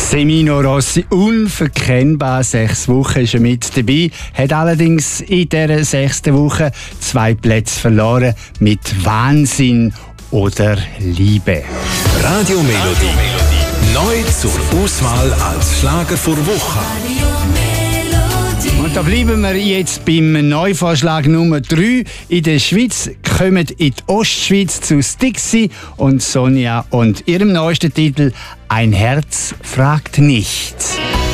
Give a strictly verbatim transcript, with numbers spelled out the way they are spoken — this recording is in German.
Semino Rossi, unverkennbar, sechs Wochen ist er mit dabei, hat allerdings in dieser sechsten Woche zwei Plätze verloren mit Wahnsinn oder Liebe. Radio Melodie, neu zur Auswahl als Schlager vor Woche. Und da bleiben wir jetzt beim Neuvorschlag Nummer drei. In der Schweiz kommen in die Ostschweiz zu Stixi und Sonja und ihrem neuesten Titel «Ein Herz fragt nicht».